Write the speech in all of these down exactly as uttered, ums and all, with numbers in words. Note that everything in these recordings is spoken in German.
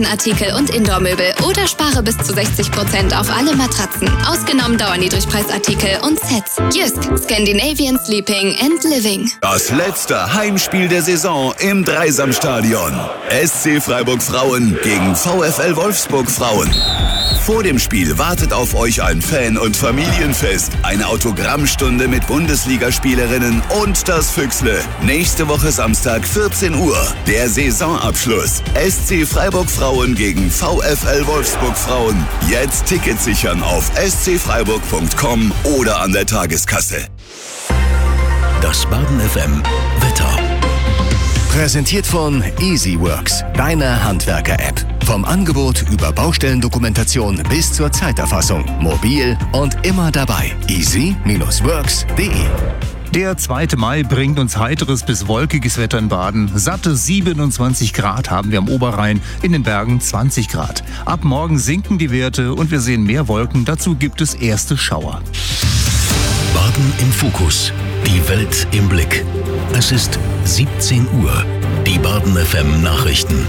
Artikel und Indoor-Möbel oder spare bis zu sechzig Prozent auf alle Matratzen. Ausgenommen Dauerniedrigpreisartikel und Sets. Jysk, Scandinavian Sleeping and Living. Das letzte Heimspiel der Saison im Dreisamstadion. S C Freiburg Frauen gegen VfL Wolfsburg Frauen. Vor dem Spiel wartet auf euch ein Fan- und Familienfest, eine Autogrammstunde mit Bundesligaspielerinnen und das Füchsle. Nächste Woche Samstag vierzehn Uhr. Der Saisonabschluss. S C Freiburg Frauen gegen VfL Wolfsburg Frauen. Jetzt Tickets sichern auf s c freiburg punkt com oder an der Tageskasse. Das Baden F M Wetter. Präsentiert von EasyWorks, deiner Handwerker-App. Vom Angebot über Baustellendokumentation bis zur Zeiterfassung. Mobil und immer dabei. easy Works punkt de. Der zweite Mai bringt uns heiteres bis wolkiges Wetter in Baden. Satte siebenundzwanzig Grad haben wir am Oberrhein, in den Bergen zwanzig Grad. Ab morgen sinken die Werte und wir sehen mehr Wolken. Dazu gibt es erste Schauer. Baden im Fokus. Die Welt im Blick. Es ist siebzehn Uhr. Die Baden F M Nachrichten.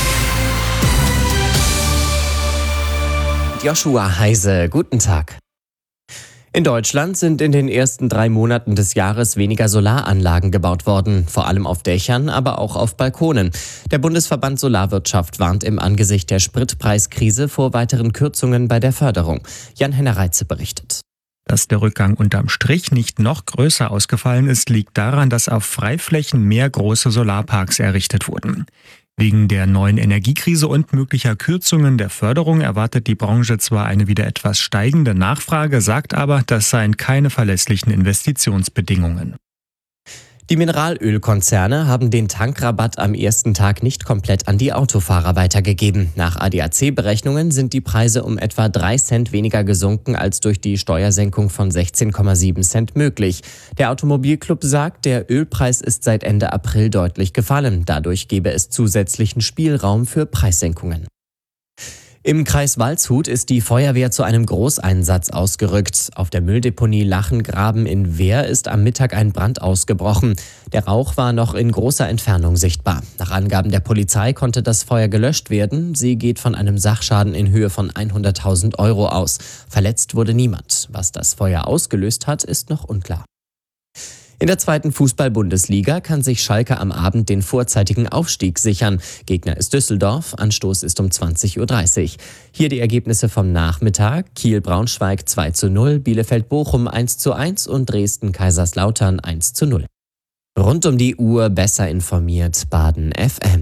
Joshua Heise, guten Tag. In Deutschland sind in den ersten drei Monaten des Jahres weniger Solaranlagen gebaut worden, vor allem auf Dächern, aber auch auf Balkonen. Der Bundesverband Solarwirtschaft warnt im Angesicht der Spritpreiskrise vor weiteren Kürzungen bei der Förderung. Jan-Henner Reitze berichtet. Dass der Rückgang unterm Strich nicht noch größer ausgefallen ist, liegt daran, dass auf Freiflächen mehr große Solarparks errichtet wurden. Wegen der neuen Energiekrise und möglicher Kürzungen der Förderung erwartet die Branche zwar eine wieder etwas steigende Nachfrage, sagt aber, das seien keine verlässlichen Investitionsbedingungen. Die Mineralölkonzerne haben den Tankrabatt am ersten Tag nicht komplett an die Autofahrer weitergegeben. Nach A D A C-Berechnungen sind die Preise um etwa drei Cent weniger gesunken als durch die Steuersenkung von sechzehn Komma sieben Cent möglich. Der Automobilclub sagt, der Ölpreis ist seit Ende April deutlich gefallen. Dadurch gebe es zusätzlichen Spielraum für Preissenkungen. Im Kreis Waldshut ist die Feuerwehr zu einem Großeinsatz ausgerückt. Auf der Mülldeponie Lachengraben in Wehr ist am Mittag ein Brand ausgebrochen. Der Rauch war noch in großer Entfernung sichtbar. Nach Angaben der Polizei konnte das Feuer gelöscht werden. Sie geht von einem Sachschaden in Höhe von hunderttausend Euro aus. Verletzt wurde niemand. Was das Feuer ausgelöst hat, ist noch unklar. In der zweiten Fußball-Bundesliga kann sich Schalke am Abend den vorzeitigen Aufstieg sichern. Gegner ist Düsseldorf, Anstoß ist um zwanzig Uhr dreißig. Hier die Ergebnisse vom Nachmittag: Kiel-Braunschweig zwei zu null, Bielefeld-Bochum eins zu eins und Dresden-Kaiserslautern eins zu null. Rund um die Uhr besser informiert, Baden F M.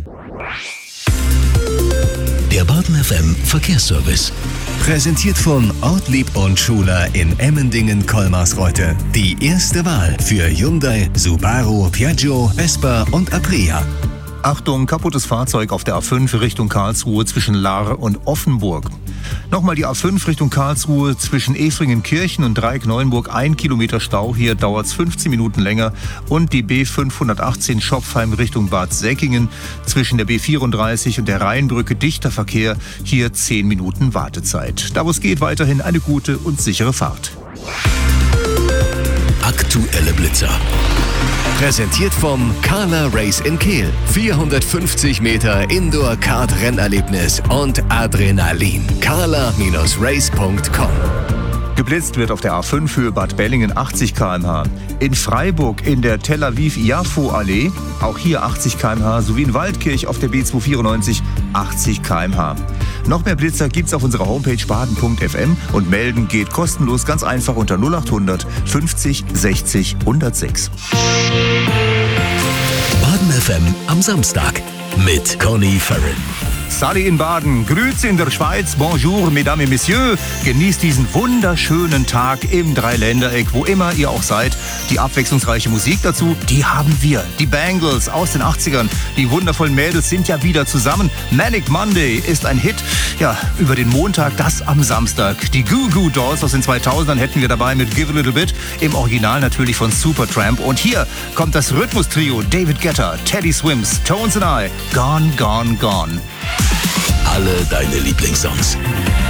Der Baden F M Verkehrsservice. Präsentiert von Ortlieb und Schuler in Emmendingen-Kolmarsreuth. Die erste Wahl für Hyundai, Subaru, Piaggio, Vespa und Aprilia. Achtung, kaputtes Fahrzeug auf der A fünf Richtung Karlsruhe zwischen Lahr und Offenburg. Nochmal die A fünf Richtung Karlsruhe zwischen Efringenkirchen und Dreieck-Neuenburg. Ein Kilometer Stau, hier dauert es fünfzehn Minuten länger. Und die B fünfhundertachtzehn Schopfheim Richtung Bad Säckingen zwischen der B vierunddreißig und der Rheinbrücke dichter Verkehr. Hier zehn Minuten Wartezeit. Da wo es geht, weiterhin eine gute und sichere Fahrt. Aktuelle Blitzer. Präsentiert vom Carla Race in Kehl. vierhundertfünfzig Meter Indoor-Kart-Rennerlebnis und Adrenalin. carla Race punkt com. Geblitzt wird auf der A fünf Höhe Bad Bellingen achtzig Kilometer pro Stunde. In Freiburg in der Tel Aviv-Jafo-Allee, auch hier achtzig Kilometer pro Stunde, sowie in Waldkirch auf der B zweihundertvierundneunzig achtzig Kilometer pro Stunde. Noch mehr Blitzer gibt's auf unserer Homepage baden punkt f m und melden geht kostenlos ganz einfach unter null acht hundert fünfzig sechzig hundertsechs. Baden F M am Samstag mit Conny Farren. Sally in Baden, Grüße in der Schweiz, bonjour, mesdames et messieurs. Genießt diesen wunderschönen Tag im Dreiländereck, wo immer ihr auch seid. Die abwechslungsreiche Musik dazu, die haben wir. Die Bangles aus den achtzigern, die wundervollen Mädels sind ja wieder zusammen. Manic Monday ist ein Hit, ja, über den Montag, das am Samstag. Die Goo Goo Dolls aus den zweitausendern hätten wir dabei mit Give a Little Bit, im Original natürlich von Supertramp. Und hier kommt das Rhythmus-Trio David Guetta, Teddy Swims, Tones and I, Gone, Gone, Gone. Alle deine Lieblingssongs.